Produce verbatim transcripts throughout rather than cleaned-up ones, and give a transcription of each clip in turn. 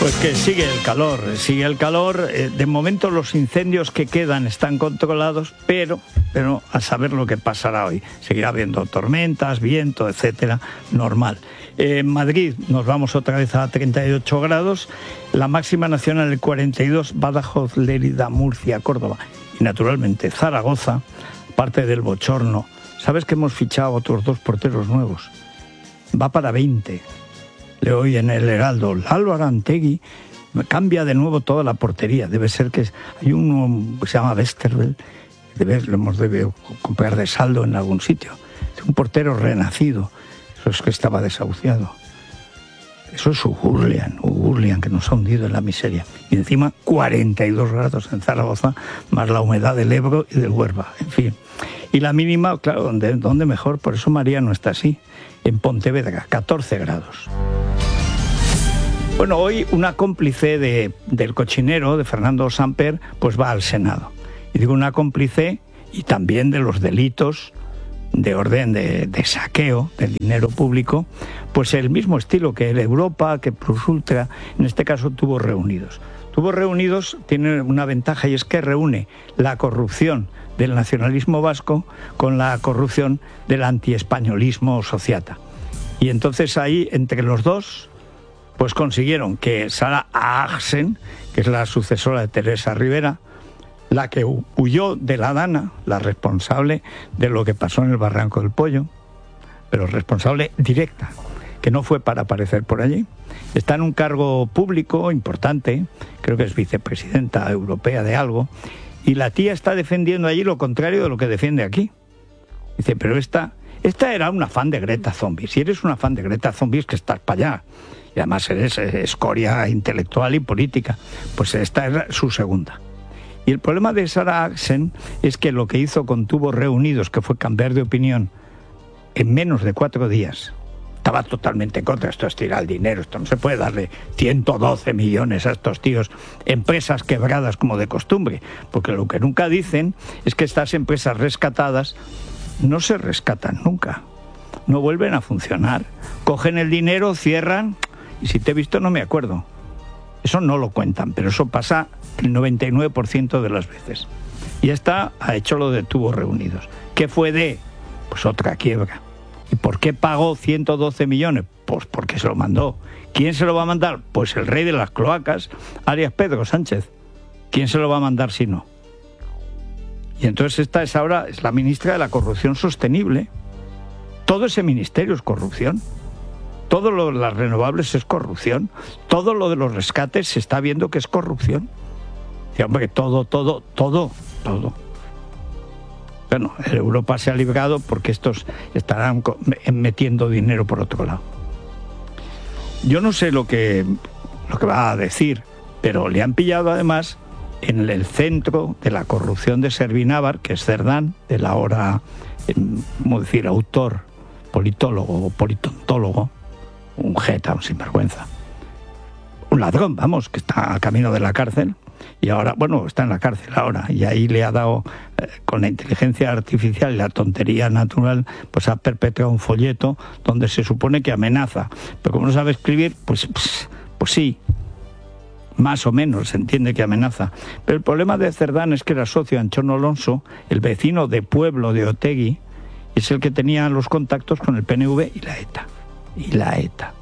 Pues que sigue el calor, sigue el calor. De momento los incendios que quedan están controlados, pero, pero a saber lo que pasará hoy. Seguirá habiendo tormentas, viento, etcétera, normal. En Madrid nos vamos otra vez a treinta y ocho grados, la máxima nacional el cuarenta y dos, Badajoz, Lérida, Murcia, Córdoba y naturalmente Zaragoza, parte del bochorno. ¿Sabes que hemos fichado otros dos porteros nuevos? Va para veinte. Leo hoy en el Heraldo, Lalo Arantegui cambia de nuevo toda la portería. Debe ser que hay uno que se llama Westerveld, debe, lo hemos debido comprar de saldo en algún sitio. Es un portero renacido, eso es que estaba desahuciado. Eso es Ugurlian, Ugurlian, que nos ha hundido en la miseria. Y encima cuarenta y dos grados en Zaragoza, más la humedad del Ebro y del Huerva, en fin. Y la mínima, claro, ¿dónde, dónde mejor? Por eso María no está así. En Pontevedra, catorce grados. Bueno, hoy una cómplice de, del cochinero, de Fernando Samper, pues va al Senado. Y digo una cómplice y también de los delitos de orden de, de saqueo del dinero público, pues el mismo estilo que el Europa, que Plus Ultra, en este caso Tubos Reunidos. Tubos Reunidos tiene una ventaja y es que reúne la corrupción del nacionalismo vasco con la corrupción del antiespañolismo sociata. Y entonces ahí, entre los dos, pues consiguieron que Sara Agsen, que es la sucesora de Teresa Rivera, la que huyó de la Dana, la responsable de lo que pasó en el Barranco del Pollo, pero responsable directa, que no fue para aparecer por allí. Está en un cargo público importante, creo que es vicepresidenta europea de algo, y la tía está defendiendo allí lo contrario de lo que defiende aquí. Dice, pero esta, esta era una fan de Greta Thunberg. Si eres una fan de Greta Thunberg, es que estás para allá. Y además eres escoria intelectual y política. Pues esta es su segunda. Y el problema de Sara Agsen es que lo que hizo con Tubos Reunidos, que fue cambiar de opinión en menos de cuatro días, estaba totalmente en contra. Esto es tirar el dinero, esto no se puede darle ciento doce millones a estos tíos, empresas quebradas como de costumbre, porque lo que nunca dicen es que estas empresas rescatadas no se rescatan nunca, no vuelven a funcionar, cogen el dinero, cierran, y si te he visto no me acuerdo. Eso no lo cuentan, pero eso pasa el noventa y nueve por ciento de las veces. Y esta ha hecho lo de Tubos Reunidos. ¿Qué fue de? Pues otra quiebra. ¿Y por qué pagó ciento doce millones? Pues porque se lo mandó. ¿Quién se lo va a mandar? Pues el rey de las cloacas, Arias Pedro Sánchez. ¿Quién se lo va a mandar si no? Y entonces esta es ahora es la ministra de la Corrupción Sostenible. Todo ese ministerio es corrupción. Todo lo de las renovables es corrupción. Todo lo de los rescates se está viendo que es corrupción. Y hombre, todo, todo, todo, todo. Bueno, Europa se ha librado porque estos estarán metiendo dinero por otro lado. Yo no sé lo que, lo que va a decir, pero le han pillado además en el centro de la corrupción de Servinávar, que es Cerdán, del ahora, ¿cómo decir?, autor, politólogo o politontólogo, un jeta, un sinvergüenza. Un ladrón, vamos, que está a camino de la cárcel. Y ahora, bueno, está en la cárcel ahora, y ahí le ha dado, eh, con la inteligencia artificial y la tontería natural, pues ha perpetrado un folleto donde se supone que amenaza. Pero como no sabe escribir, pues, pues, pues sí, más o menos se entiende que amenaza. Pero el problema de Cerdán es que era socio de Anchono Alonso, el vecino de pueblo de Otegi, es el que tenía los contactos con el P N V y la ETA. Y la ETA.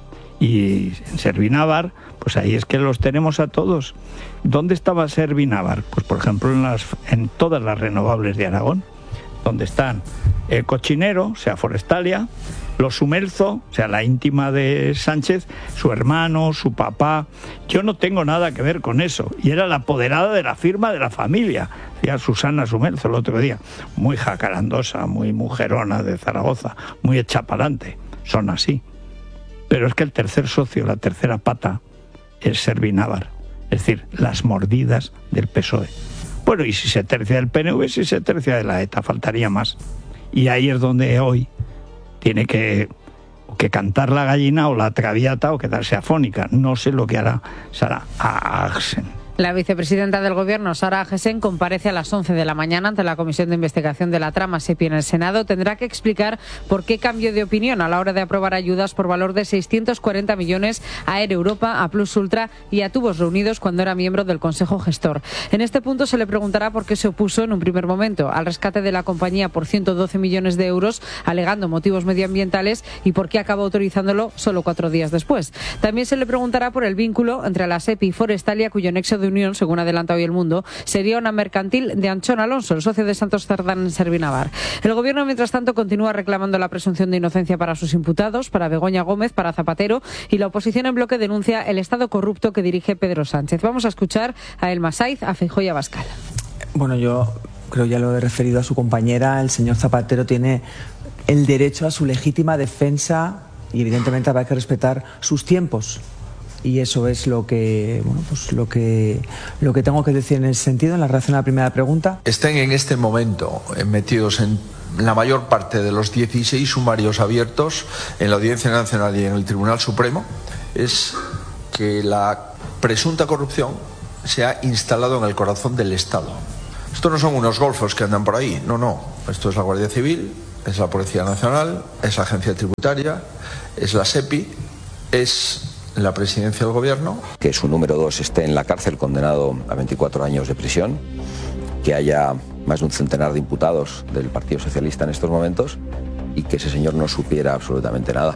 Y en Servinávar, pues ahí es que los tenemos a todos. ¿Dónde estaba Servinávar? Pues por ejemplo en, las, en todas las renovables de Aragón, donde están el Cochinero, o sea, Forestalia, los Sumelzo, o sea, la íntima de Sánchez, su hermano, su papá. Yo no tengo nada que ver con eso. Y era la apoderada de la firma de la familia, decía Susana Sumelzo el otro día. Muy jacarandosa, muy mujerona de Zaragoza, muy hecha para adelante. Son así. Pero es que el tercer socio, la tercera pata, es Servinávar. Es decir, las mordidas del P S O E. Bueno, y si se tercia del P N V, si se tercia de la ETA, faltaría más. Y ahí es donde hoy tiene que, que cantar la gallina o la traviata o quedarse afónica. No sé lo que hará Sara Agsen. La vicepresidenta del Gobierno, Sara Agesen, comparece a las once de la mañana ante la Comisión de Investigación de la Trama SEPI en el Senado. Tendrá que explicar por qué cambió de opinión a la hora de aprobar ayudas por valor de seiscientos cuarenta millones a Air Europa, a Plus Ultra y a Tubos Reunidos cuando era miembro del Consejo Gestor. En este punto se le preguntará por qué se opuso en un primer momento al rescate de la compañía por ciento doce millones de euros, alegando motivos medioambientales, y por qué acabó autorizándolo solo cuatro días después. También se le preguntará por el vínculo entre la SEPI y Forestalia, cuyo nexo de unión, según adelanta hoy El Mundo, sería una mercantil de Anchón Alonso, el socio de Santos Cerdán en Servinavar. El Gobierno, mientras tanto, continúa reclamando la presunción de inocencia para sus imputados, para Begoña Gómez, para Zapatero, y la oposición en bloque denuncia el Estado corrupto que dirige Pedro Sánchez. Vamos a escuchar a Elma Saiz, a Feijóo y a Abascal. Bueno, yo creo, ya lo he referido a su compañera, el señor Zapatero tiene el derecho a su legítima defensa y evidentemente habrá que respetar sus tiempos. Y eso es lo que, bueno, pues lo que, lo que tengo que decir en ese sentido, en la relación a la primera pregunta. Estén en este momento metidos en la mayor parte de los dieciséis sumarios abiertos en la Audiencia Nacional y en el Tribunal Supremo, es que la presunta corrupción se ha instalado en el corazón del Estado. Esto no son unos golfos que andan por ahí, no, no. Esto es la Guardia Civil, es la Policía Nacional, es la Agencia Tributaria, es la SEPI, es la Presidencia del Gobierno. Que su número dos esté en la cárcel condenado a veinticuatro años de prisión, que haya más de un centenar de imputados del Partido Socialista en estos momentos y que ese señor no supiera absolutamente nada.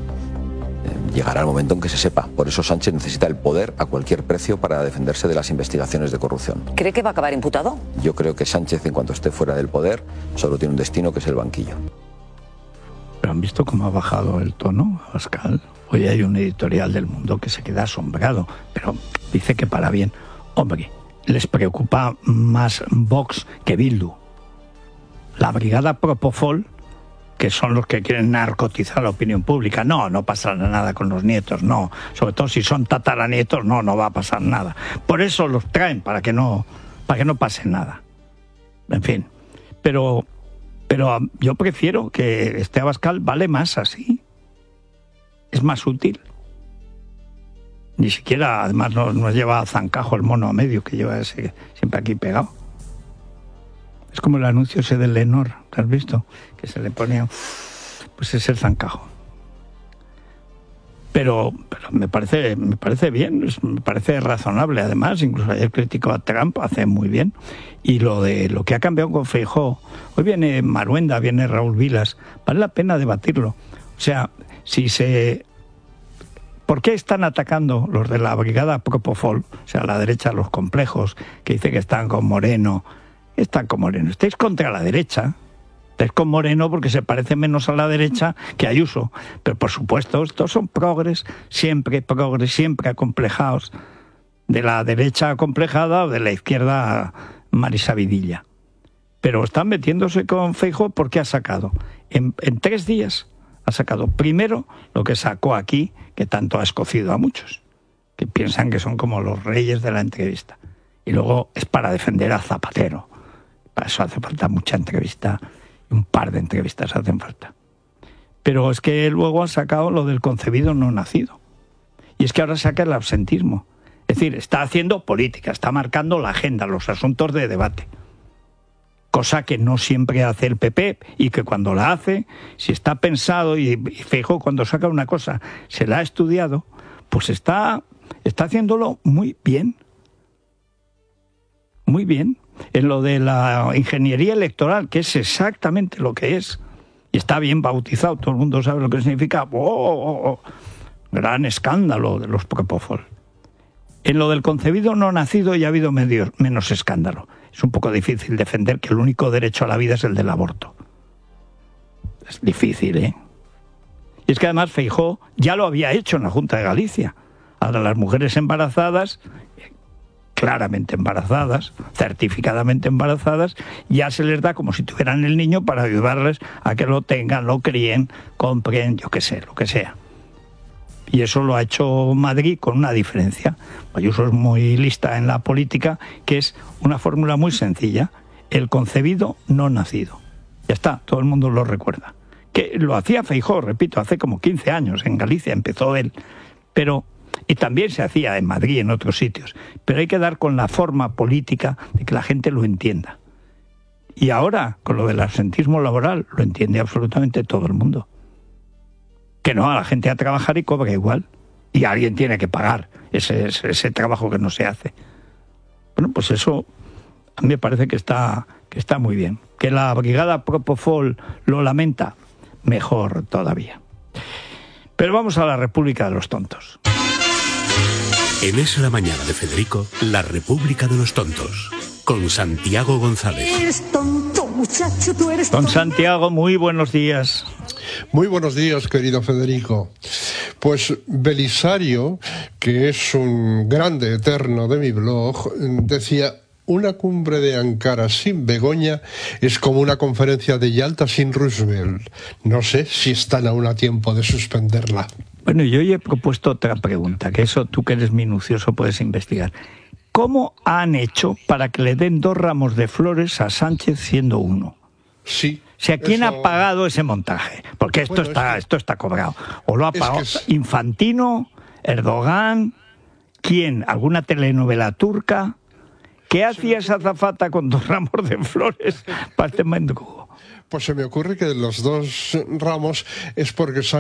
Eh, llegará el momento en que se sepa. Por eso Sánchez necesita el poder a cualquier precio para defenderse de las investigaciones de corrupción. ¿Cree que va a acabar imputado? Yo creo que Sánchez, en cuanto esté fuera del poder, solo tiene un destino, que es el banquillo. ¿Pero han visto cómo ha bajado el tono, Abascal? Hoy hay un editorial del Mundo que se queda asombrado, pero dice que para bien. Hombre, les preocupa más Vox que Bildu. La brigada Propofol, que son los que quieren narcotizar la opinión pública. No, no pasará nada con los nietos, no. Sobre todo si son tataranietos, no, no va a pasar nada. Por eso los traen, para que no, para que no pase nada. En fin, pero, pero yo prefiero que este Abascal vale más así. Es más útil. Ni siquiera, además, no, no lleva a zancajo el mono a medio, que lleva ese siempre aquí pegado. Es como el anuncio ese del Lenor, ¿te has visto? Que se le ponía, pues es el zancajo. Pero, pero me parece, me parece bien, me parece razonable. Además, incluso ayer criticó a Trump, hace muy bien. Y lo de lo que ha cambiado con Feijóo, hoy viene Maruenda, viene Raúl Vilas, vale la pena debatirlo. O sea, si se... ¿Por qué están atacando los de la brigada Propofol, o sea, la derecha, los complejos, que dice que están con Moreno? Están con Moreno. Estáis contra la derecha. Estáis con Moreno porque se parece menos a la derecha que a Ayuso. Pero, por supuesto, estos son progres, siempre progres, siempre acomplejados. De la derecha acomplejada o de la izquierda marisabidilla. Pero están metiéndose con Feijóo porque ha sacado en, en tres días... Ha sacado primero lo que sacó aquí, que tanto ha escocido a muchos, que piensan que son como los reyes de la entrevista. Y luego es para defender a Zapatero. Para eso hace falta mucha entrevista, un par de entrevistas hacen falta. Pero es que luego han sacado lo del concebido no nacido. Y es que ahora saca el absentismo. Es decir, está haciendo política, está marcando la agenda, los asuntos de debate. Cosa que no siempre hace el P P, y que cuando la hace, si está pensado, y, y Feijóo cuando saca una cosa se la ha estudiado, pues está, está haciéndolo muy bien. Muy bien. En lo de la ingeniería electoral, que es exactamente lo que es, y está bien bautizado, todo el mundo sabe lo que significa. ¡Oh, oh, oh! Gran escándalo de los Propofol. En lo del concebido no nacido ya ha habido medio, menos escándalo. Es un poco difícil defender que el único derecho a la vida es el del aborto. Es difícil, ¿eh? Y es que además Feijóo ya lo había hecho en la Junta de Galicia. Ahora las mujeres embarazadas, claramente embarazadas, certificadamente embarazadas, ya se les da como si tuvieran el niño para ayudarles a que lo tengan, lo críen, compren, yo qué sé, lo que sea. Y eso lo ha hecho Madrid con una diferencia. Ayuso es muy lista en la política, que es una fórmula muy sencilla: el concebido no nacido. Ya está, todo el mundo lo recuerda. Que lo hacía Feijóo, repito, hace como quince años en Galicia, empezó él. Pero Y también se hacía en Madrid y en otros sitios. Pero hay que dar con la forma política de que la gente lo entienda. Y ahora, con lo del absentismo laboral, lo entiende absolutamente todo el mundo. Que no, a la gente a trabajar y cobra igual. Y alguien tiene que pagar ese, ese, ese trabajo que no se hace. Bueno, pues eso a mí me parece que está, que está muy bien. Que la brigada Propofol lo lamenta, mejor todavía. Pero vamos a la República de los Tontos. En Es la Mañana de Federico, la República de los Tontos, con Santiago González. Eres tonto, muchacho, tú eres tonto. Don Santiago, muy buenos días. Muy buenos días, querido Federico. Pues Belisario, que es un grande eterno de mi blog, decía: una cumbre de Ankara sin Begoña es como una conferencia de Yalta sin Roosevelt. No sé si están aún a tiempo de suspenderla. Bueno, yo hoy he propuesto otra pregunta, que eso tú que eres minucioso puedes investigar. ¿Cómo han hecho para que le den dos ramos de flores a Sánchez siendo uno? Sí. O sea, ¿quién eso... ha pagado ese montaje? Porque esto, bueno, está, es que... esto está cobrado. ¿O lo ha pagado es que es... Infantino, Erdogan? ¿Quién? ¿Alguna telenovela turca? ¿Qué hacía esa azafata con dos ramos de flores para este mendrugo? Pues se me ocurre que los dos ramos es porque